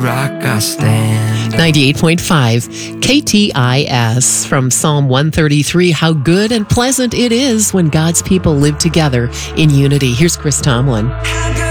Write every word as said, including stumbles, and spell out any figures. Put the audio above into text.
rock I stand. ninety-eight point five K T I S from Psalm one thirty-three. How good and pleasant it is when God's people live together in unity. Here's Chris Tomlin.